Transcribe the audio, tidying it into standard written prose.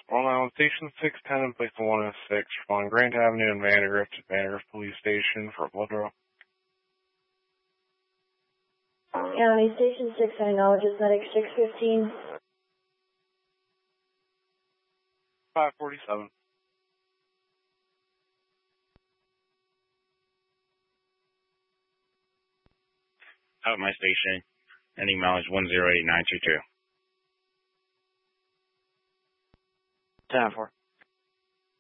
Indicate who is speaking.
Speaker 1: Roll on Station 610 and place the 106 on Grant Avenue and Vandergrift to Vandergrift Police Station for a blood draw.
Speaker 2: County Station 6, I acknowledges medic 615.
Speaker 1: 547.
Speaker 3: Out of my station, ending mileage 108922.
Speaker 4: 10-4.